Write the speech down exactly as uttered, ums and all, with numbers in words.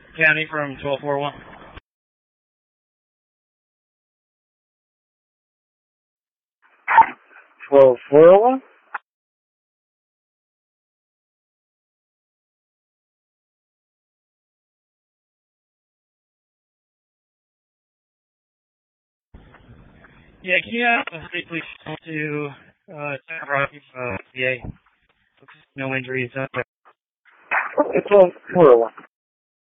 County from twelve four one. twelve four one? Yeah, can you ask the state police to uh, check Rocky, uh, V A? No injuries. Uh, It's twelve four one.